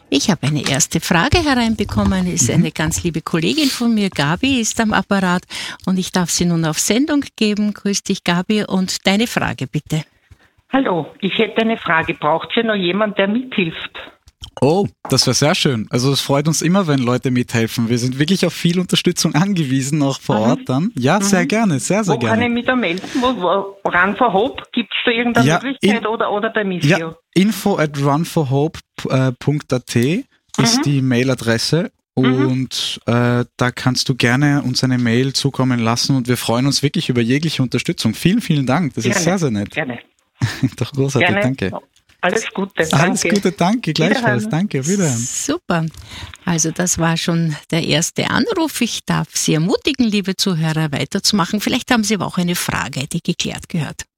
Ich habe eine erste Frage hereinbekommen. Ist eine ganz liebe Kollegin von mir, Gabi, ist am Apparat und ich darf sie nun auf Sendung geben. Grüß dich, Gabi, und deine Frage bitte. Hallo, ich hätte eine Frage. Braucht ihr noch jemand, der mithilft? Oh, das wäre sehr schön. Also es freut uns immer, wenn Leute mithelfen. Wir sind wirklich auf viel Unterstützung angewiesen, auch vor Ort dann. Ja, sehr gerne, sehr Wo gerne. kann ich mich da melden? Run for Hope? Gibt es da irgendeine Möglichkeit oder bei Missio? Ja, info@runforhope.at ist die Mailadresse und da kannst du gerne uns eine Mail zukommen lassen und wir freuen uns wirklich über jegliche Unterstützung. Vielen, vielen Dank. Das ist sehr, sehr nett. Gerne. Doch großartig, Gerne. danke. Alles Gute, danke. Alles Gute, danke, gleichfalls, danke, wiederhören. Super. Also das war schon der erste Anruf. Ich darf Sie ermutigen, liebe Zuhörer, weiterzumachen. Vielleicht haben Sie aber auch eine Frage, die geklärt gehört.